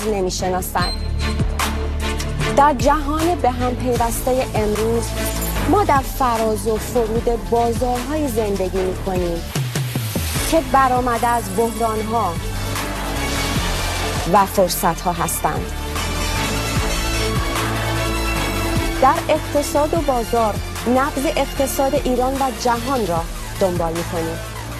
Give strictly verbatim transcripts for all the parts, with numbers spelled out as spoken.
نمی‌شناسند. در جهان به هم پیوسته امروز ما در فراز و فرود بازارهای زندگی می‌کنیم که برآمده از بحران‌ها و فرصت‌ها هستند. در اقتصاد و بازار نبض اقتصاد ایران و جهان را دنبال می‌کنیم.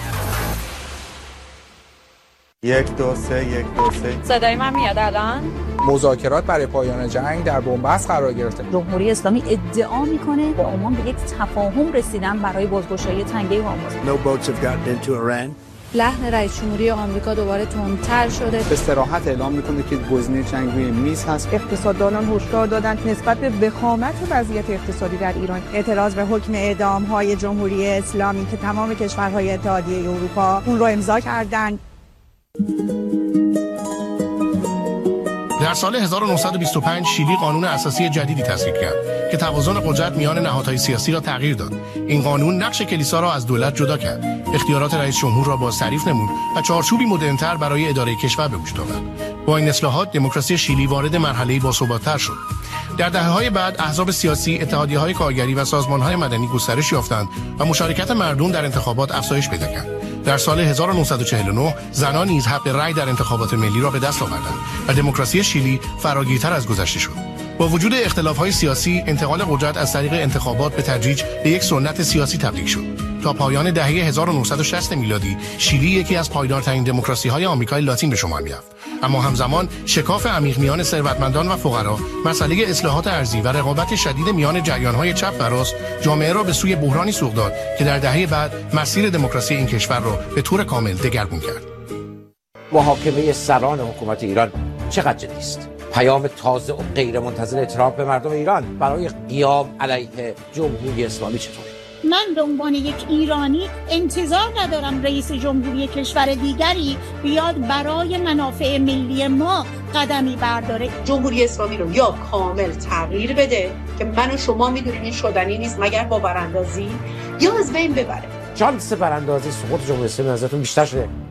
یک دو سه یک دو سه صدای من میاد الان؟ مذاکرات برای پایان جنگ در بنبست قرار گرفته. جمهوری اسلامی ادعا میکنه با عمان به یک تفاهم رسیدن برای بازگشایی تنگه هرمز. No boats have gotten into Iran. لحن رئیس جمهوری آمریکا دوباره تندتر شده. به صراحت اعلام میکنه که گزینه جنگ روی میز هست. اقتصاددانان هشدار دادند نسبت به وخامت وضعیت اقتصادی در ایران اعتراض به حکم اعدام‌های جمهوری اسلامی که تمام کشورهای اتحادیه اروپا اون رو امضا کردند. در سال هزار و نهصد و بیست و پنج شیلی قانون اساسی جدیدی تصویب کرد که توازن قدرت میان نهادهای سیاسی را تغییر داد. این قانون نقش کلیسا را از دولت جدا کرد، اختیارات رئیس جمهور را بازتعریف نمود و چارچوبی مدرن‌تر برای اداره کشور به وجود آورد. با این اصلاحات دموکراسی شیلی وارد مرحله‌ای باثبات‌تر شد. در دهه‌های بعد احزاب سیاسی، اتحادیه‌های کارگری و سازمان‌های مدنی گسترش یافتند و مشارکت مردم در انتخابات افزایش پیدا کرد. در سال هزار و نهصد و چهل و نه زنان نیز حق رأی در انتخابات ملی را به دست آوردند و دموکراسی شیلی فراگیرتر از گذشته شد. با وجود اختلاف‌های سیاسی، انتقال قدرت از طریق انتخابات به تدریج به یک سنت سیاسی تبدیل شد. تا پایان دهه هزار و نهصد و شصت میلادی، شیلی یکی از پایدارترین دموکراسی‌های آمریکای لاتین به شمار می‌رفت. اما همزمان شکاف عمیق میان ثروتمندان و فقرا، مسئله اصلاحات ارضی و رقابت شدید میان جریان‌های چپ و راست جامعه را به سوی بحرانی سوق داد که در دهه بعد مسیر دموکراسی این کشور را به طور کامل دگرگون کرد. محاکمه سران حکومت ایران چقدر جدی است؟ پیام تازه و غیرمنتظره ترامپ به مردم ایران برای قیام علیه جمهوری اسلامی چطور؟ من به عنوان یک ایرانی انتظار ندارم رئیس جمهوری کشور دیگری بیاد برای منافع ملی ما قدمی برداره. جمهوری اسلامی رو یا کامل تغییر بده که من و شما میدونیم این شدنی نیست مگر با براندازی، یا از بین ببره. شانس براندازی سقوط جمهوری اسلامی ازتون بیشتر شده.